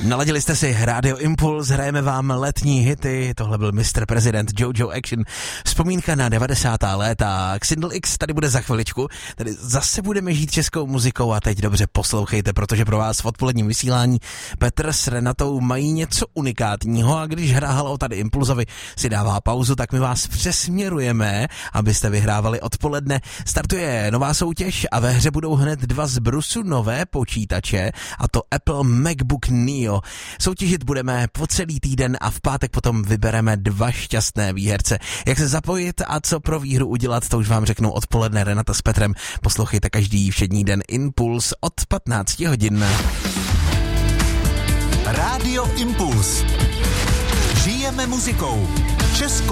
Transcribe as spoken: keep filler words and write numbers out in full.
Naladili jste si Radio Impuls, hrajeme vám letní hity, tohle byl mister President, Jojo Action, vzpomínka na devadesátá léta, Xindl X tady bude za chviličku, tady zase budeme žít českou muzikou a teď dobře poslouchejte, protože pro vás v odpoledním vysílání Petr s Renatou mají něco unikátního a když hrálo tady Impulzovi si dává pauzu, tak my vás přesměrujeme, abyste vyhrávali odpoledne. Startuje nová soutěž a ve hře budou hned dva z brusu nové počítače, a to Apple MacBook Neo. Soutěžit budeme po celý týden a v pátek potom vybereme dva šťastné výherce. Jak se zapojit a co pro výhru udělat, to už vám řeknou odpoledne Renata s Petrem. Poslouchejte každý všední den Impuls od patnácti hodin. Rádio Impuls. Žijeme muzikou. Českou